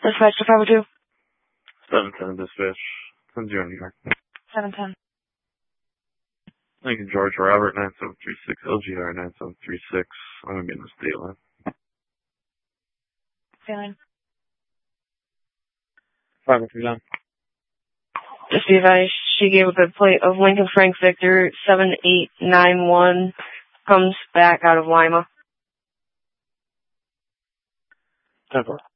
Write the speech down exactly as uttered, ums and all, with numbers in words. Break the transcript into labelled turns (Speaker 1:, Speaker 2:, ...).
Speaker 1: Dispatch to five oh two.
Speaker 2: seven ten dispatch. ten zero New York.
Speaker 1: seven ten.
Speaker 2: Lincoln George Robert nine seven three six L G R nine seven three six. I'm gonna be in the state line.
Speaker 1: Feeling.
Speaker 2: five oh three down.
Speaker 1: Just be advised, she gave a good plate of Lincoln Frank Victor seven eight nine one. Comes back out of Lima.
Speaker 2: ten four.